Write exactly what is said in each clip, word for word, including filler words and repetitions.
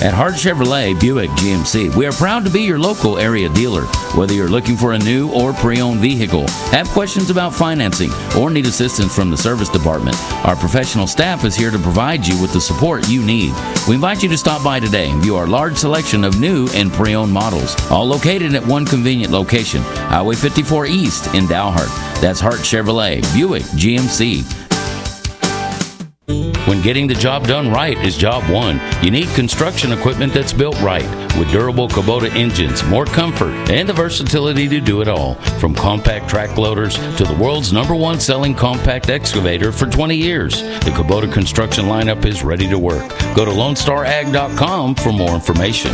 At Hart Chevrolet Buick G M C, we are proud to be your local area dealer. Whether you're looking for a new or pre-owned vehicle, have questions about financing, or need assistance from the service department, our professional staff is here to provide you with the support you need. We invite you to stop by today and view our large selection of new and pre-owned models, all located at one convenient location, Highway fifty-four East in Dalhart. That's Hart Chevrolet Buick G M C. When getting the job done right is job one, you need construction equipment that's built right with durable Kubota engines, more comfort, and the versatility to do it all. From compact track loaders to the world's number one selling compact excavator for twenty years, the Kubota construction lineup is ready to work. Go to lone star ag dot com for more information.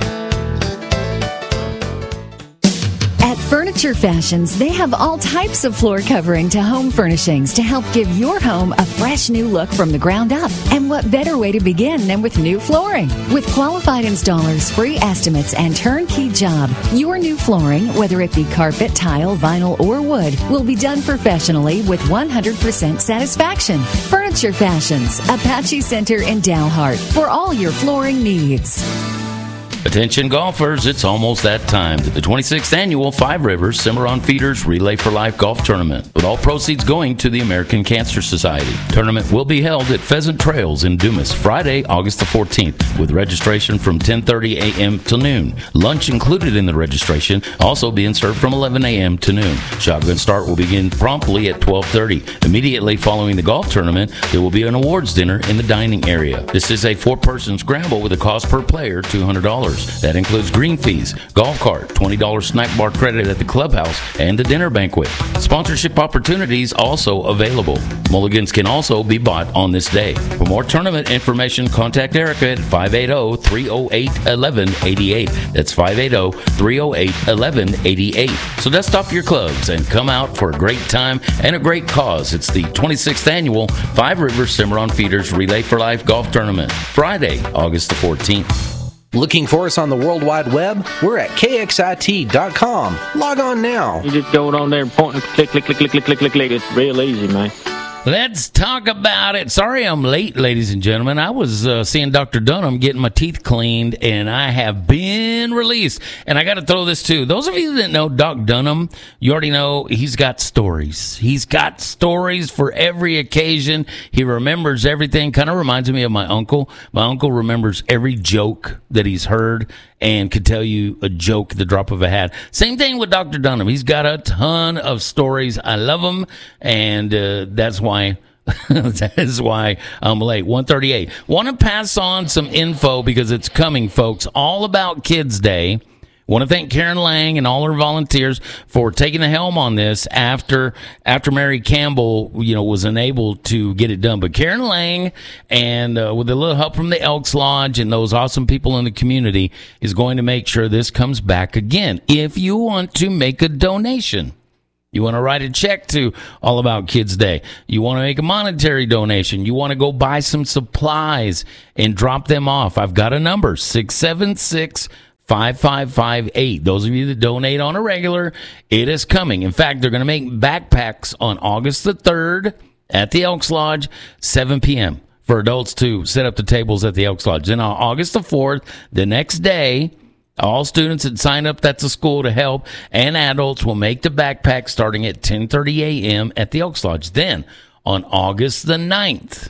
Furniture Fashions, they have all types of floor covering to home furnishings to help give your home a fresh new look from the ground up. And what better way to begin than with new flooring? With qualified installers, free estimates, and turnkey job, your new flooring, whether it be carpet, tile, vinyl, or wood, will be done professionally with one hundred percent satisfaction. Furniture Fashions, Apache Center in Dalhart, for all your flooring needs. Attention golfers, it's almost that time. The twenty-sixth Annual Five Rivers Cimarron Feeders Relay for Life Golf Tournament, with all proceeds going to the American Cancer Society. Tournament will be held at Pheasant Trails in Dumas, Friday, August the fourteenth, with registration from ten thirty a.m. till noon. Lunch included in the registration, also being served from eleven a.m. to noon. Shotgun start will begin promptly at twelve thirty. Immediately following the golf tournament, there will be an awards dinner in the dining area. This is a four-person scramble with a cost per player two hundred dollars. That includes green fees, golf cart, twenty dollars snack bar credit at the clubhouse, and the dinner banquet. Sponsorship opportunities also available. Mulligans can also be bought on this day. For more tournament information, contact Erica at five eight zero, three zero eight, one one eight eight. That's five eight zero, three zero eight, one one eight eight. So dust off your clubs and come out for a great time and a great cause. It's the twenty-sixth Annual Five Rivers Cimarron Feeders Relay for Life Golf Tournament, Friday, August the fourteenth. Looking for us on the World Wide Web? We're at K X I T dot com. Log on now. You just go on there and point and click, click, click, click, click, click, click, click. It's real easy, man. Let's talk about it. Sorry I'm late, ladies and gentlemen. I was uh, seeing Doctor Dunham getting my teeth cleaned, and I have been released. And I got to throw this, too. Those of you that know Doc Dunham, you already know he's got stories. He's got stories for every occasion. He remembers everything. Kind of reminds me of my uncle. My uncle remembers every joke that he's heard and could tell you a joke at the drop of a hat. Same thing with Doctor Dunham. He's got a ton of stories. I love him, and uh, that's why that is why I'm late. one thirty-eight. Want to pass on some info because it's coming, folks. All about Kids Day. Want to thank Karen Lang and all her volunteers for taking the helm on this after after Mary Campbell, you know, was unable to get it done. But Karen Lang, and uh, with a little help from the Elks Lodge and those awesome people in the community, is going to make sure this comes back again. If you want to make a donation, you want to write a check to All About Kids Day, you want to make a monetary donation, you want to go buy some supplies and drop them off, I've got a number, six seven six, five five five eight. Those of you that donate on a regular, it is coming. In fact, they're going to make backpacks on August the third at the Elks Lodge, seven p.m. for adults to set up the tables at the Elks Lodge. Then on August the fourth, the next day, all students that sign up at the school to help and adults will make the backpack starting at ten thirty a.m. at the Elks Lodge. Then on August the ninth,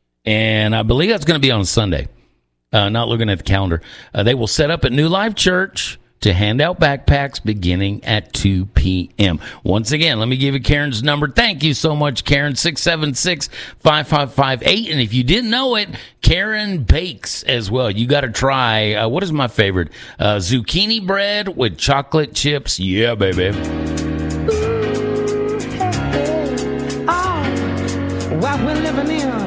and I believe that's going to be on Sunday, uh, not looking at the calendar, uh, they will set up at New Life Church to hand out backpacks beginning at two p.m. Once again, let me give you Karen's number. Thank you so much, Karen, six seven six, five five five eight. And if you didn't know it, Karen bakes as well. You got to try, uh, what is my favorite? Uh, zucchini bread with chocolate chips. Yeah, baby. Ooh, hey, hey. Oh, what we're living in.